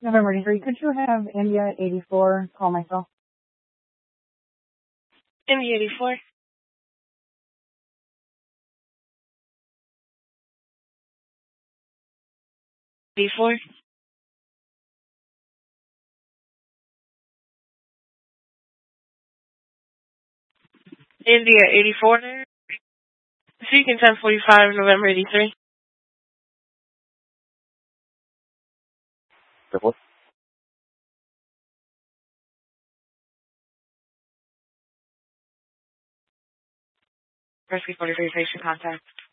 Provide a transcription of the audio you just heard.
November 3, could you have India 84 call myself? India 84. D4. India 84 there. Seeking 1045, November 83. What? Rescue 43 patient contact.